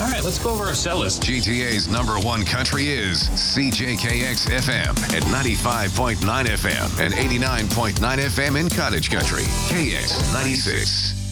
All right, let's go over our set list. GTA's #1 country is CJKX FM at 95.9 FM and 89.9 FM in Cottage Country. KX 96.